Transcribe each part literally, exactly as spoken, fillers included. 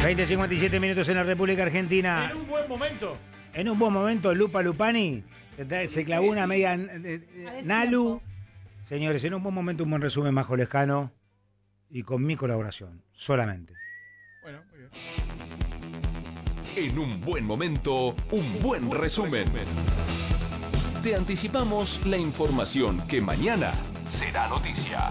veinte cincuenta y siete minutos en la República Argentina. En un buen momento. En un buen momento, Lupa Lupani se, tra- se clavó una media eh, eh, Nalu. Señores, en un buen momento, un buen resumen Majo Lescano y con mi colaboración, solamente. Bueno, muy bien. En un buen momento, un buen resumen. Te anticipamos la información que mañana será noticia.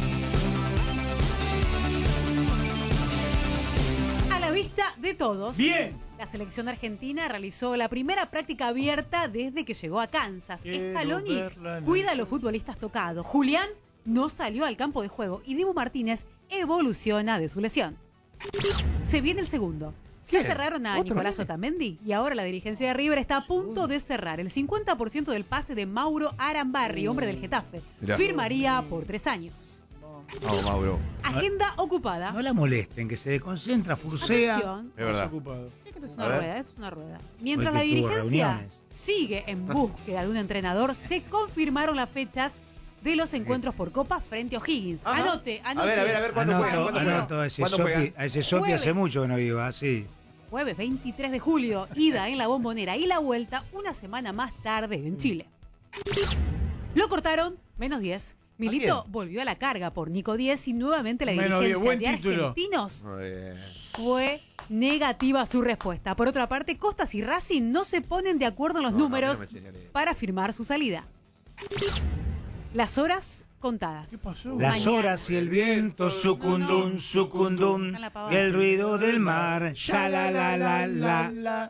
A la vista de todos. Bien. La selección argentina realizó la primera práctica abierta desde que llegó a Kansas. Quiero Scaloni verla en cuida a el los futbolistas tocados. Julián no salió al campo de juego y Dibu Martínez evoluciona de su lesión. Se viene el segundo. Ya ¿Qué? cerraron a ¿Otro Nicolás nene? Otamendi y ahora la dirigencia de River está a punto de cerrar el cincuenta por ciento del pase de Mauro Arambarri, hombre del Getafe. Mirá. Firmaría por tres años. Vamos, Mauro. Agenda ocupada. No la molesten, que se desconcentra, furcea. Atención. Es verdad. Ocupado. Es que esto es A una ver. rueda, es una rueda. Mientras Hoy la que tuvo dirigencia reuniones. sigue en búsqueda de un entrenador, se confirmaron las fechas de los encuentros por Copa frente a O'Higgins. Ajá. Anote, anote. A ver, a ver, a ver, ¿cuándo Anoto, juegan? ¿Cuándo anoto juegan? a ese ¿Cuándo Sopi, juegan? a ese Sopi hace Jueves. mucho que no iba, sí. Jueves veintitrés de julio, ida en la Bombonera y la vuelta una semana más tarde en Chile. Lo cortaron, menos diez. Milito quién? volvió a la carga por Nico diez y nuevamente la Menos diez, dirigencia buen de título. Argentinos Muy bien. fue negativa su respuesta. Por otra parte, Costas y Racing no se ponen de acuerdo en los No, no, números a mí no me señalé. para firmar su salida. Las horas contadas. ¿Qué pasó? Las Mañana. horas y el viento, sucundum, sucundum, Está la pavada. y el ruido del mar, ya la la la la.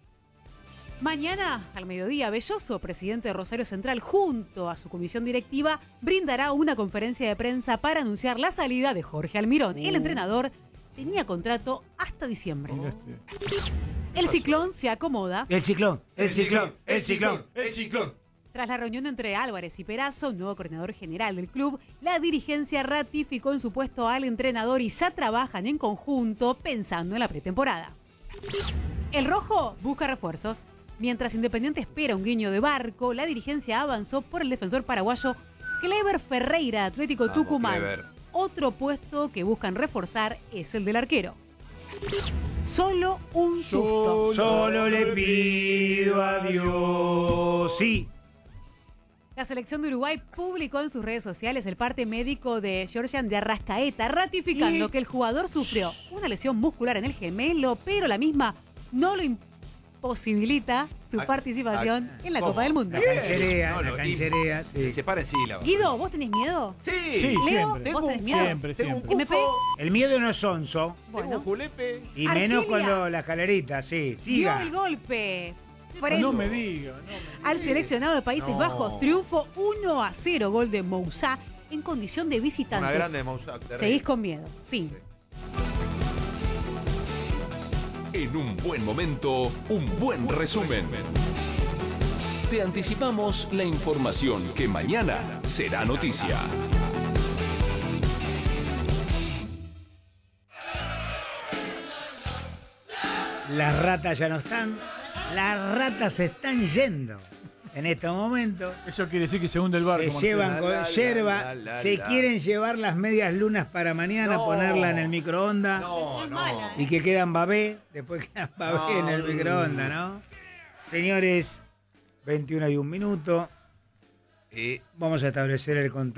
Mañana, al mediodía, Belloso, presidente de Rosario Central, junto a su comisión directiva, brindará una conferencia de prensa para anunciar la salida de Jorge Almirón. El entrenador tenía contrato hasta diciembre. Mira este. El ciclón se acomoda. El ciclón, el ciclón, el ciclón. El ciclón. Tras la reunión entre Álvarez y Perazo, nuevo coordinador general del club, la dirigencia ratificó en su puesto al entrenador y ya trabajan en conjunto pensando en la pretemporada. El rojo busca refuerzos. Mientras Independiente espera un guiño de Barco, la dirigencia avanzó por el defensor paraguayo Clever Ferreira, Atlético Vamos, Tucumán. Clever. Otro puesto que buscan reforzar es el del arquero. Solo un susto. Solo le pido a Dios. Sí. La selección de Uruguay publicó en sus redes sociales el parte médico de Georgian de Arrascaeta, ratificando ¿Y? que el jugador sufrió una lesión muscular en el gemelo, pero la misma no lo imposibilita su Ah, participación ah, en la ¿cómo? Copa del Mundo. La cancherea, No, la lo cancherea, Que sí. se paren sílabas. Guido, ¿vos tenés miedo? Sí. Sí, Leo, siempre. ¿vos tenés miedo? Siempre, Tengo un siempre. M P. El miedo no es sonso, Tengo un Bueno, julepe. y Argelia. menos cuando la escalerita, sí. dio Siga. el golpe frente No me diga, no me diga. al seleccionado de Países No. Bajos. Triunfo uno a cero, gol de Moussa en condición de visitante. Una grande de Moussa. Seguís con miedo. Fin. En un buen momento, un buen resumen. Te anticipamos la información que mañana será noticia. Las ratas ya no están. Las ratas se están yendo. En estos momentos Eso quiere decir que se hunde el barco. se llevan La, con la, yerba. la, la, Se la. quieren llevar las medias lunas para mañana, No. ponerla en el microondas. No, no. Y que quedan babé. Después quedan babé en el No. microondas, ¿no? Señores, veintiuno y un minuto. Eh, Vamos a establecer el contacto.